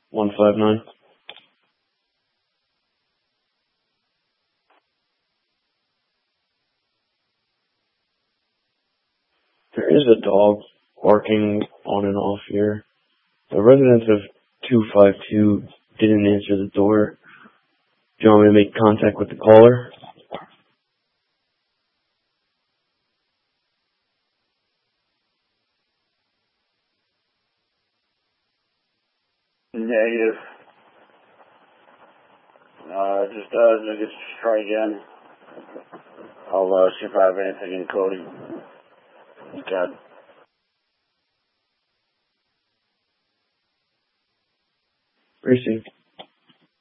159. There is a dog barking on and off here. The residents of 252 didn't answer the door. Do you want me to make contact with the caller? Negative. Just try again. I'll see if I have anything in coding. God. Received.